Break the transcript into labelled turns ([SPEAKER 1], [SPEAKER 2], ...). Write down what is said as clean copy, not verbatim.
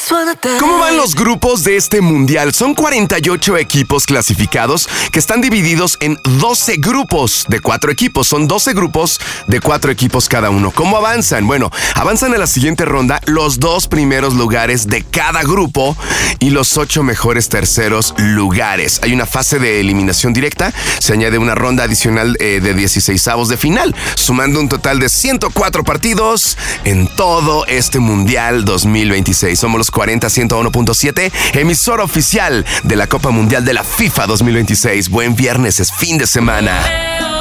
[SPEAKER 1] ¿Cómo van los grupos de este mundial? Son 48 equipos clasificados que están divididos en 12 grupos de 4 equipos. Son 12 grupos de 4 equipos cada uno. ¿Cómo avanzan? Bueno, avanzan a la siguiente ronda los 2 primeros lugares de cada grupo y los 8 mejores terceros lugares. Hay una fase de eliminación directa. Se añade una ronda adicional de 16avos de final, sumando un total de 104 partidos en todo este mundial 2026. Somos los 40-101.7, emisora oficial de la Copa Mundial de la FIFA 2026. Buen viernes, es fin de semana.